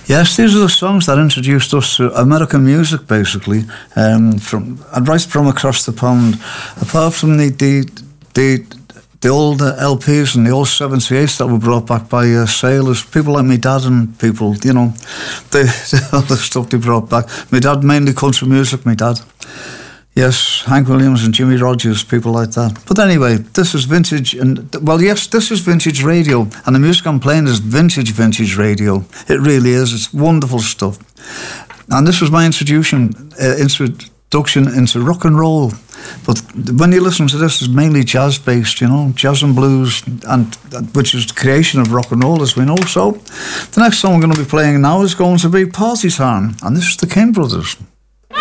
Yes, these are the songs that introduced us to American music, basically, and right from across the pond. Apart from the old LPs and the old 78s that were brought back by sailors, people like my dad and people, you know, all the stuff they brought back. My dad, mainly country music, my dad. Yes, Hank Williams and Jimmy Rogers, people like that. But anyway, this is vintage, this is vintage radio, and the music I'm playing is vintage radio. It really is. It's wonderful stuff. And this was my introduction into rock and roll. But when you listen to this, it's mainly jazz-based, you know, jazz and blues, and which is the creation of rock and roll, as we know. So the next song we're going to be playing now is going to be Party Time, and this is the King Brothers.